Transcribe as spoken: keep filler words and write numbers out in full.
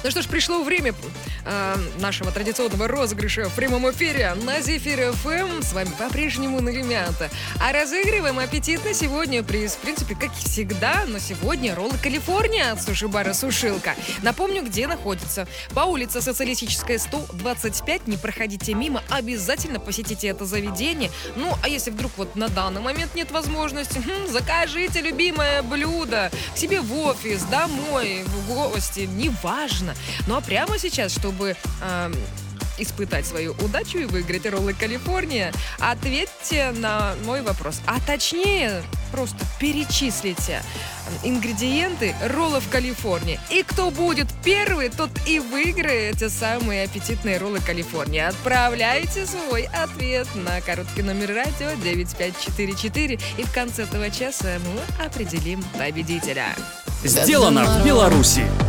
Ну что ж, пришло время э, нашего традиционного розыгрыша в прямом эфире на Зефир эф эм. С вами по-прежнему Налимянта. А разыгрываем аппетитно сегодня приз, в принципе, как и всегда, но сегодня роллы Калифорния от суши-бара «Сушилка». Напомню, где находится. По улице Социалистическая, сто двадцать пять. Не проходите мимо, обязательно посетите это заведение. Ну, а если вдруг вот на данный момент нет возможности, хм, закажите любимое блюдо к себе в офис, домой, в гости, неважно. Ну а прямо сейчас, чтобы э, испытать свою удачу и выиграть роллы Калифорния, ответьте на мой вопрос. А точнее, просто перечислите ингредиенты роллов Калифорния. И кто будет первый, тот и выиграет эти самые аппетитные роллы Калифорния. Отправляйте свой ответ на короткий номер радио девять пять четыре четыре. И в конце этого часа мы определим победителя. Сделано в Беларуси.